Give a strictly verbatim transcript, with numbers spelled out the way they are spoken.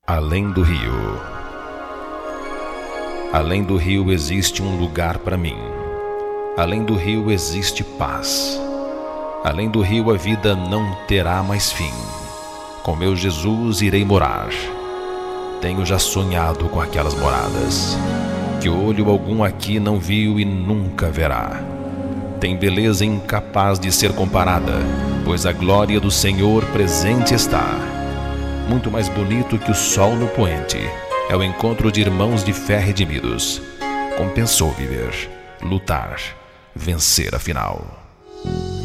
Além do rio. Além do rio existe um lugar para mim. Além do rio existe paz. Além do rio a vida não terá mais fim. Com meu Jesus irei morar. Tenho já sonhado com aquelas moradas que olho algum aqui não viu e nunca verá. Tem beleza incapaz de ser comparada, pois a glória do Senhor presente está. Muito mais bonito que o sol no poente é o encontro de irmãos de fé redimidos. Compensou viver, lutar, vencer afinal.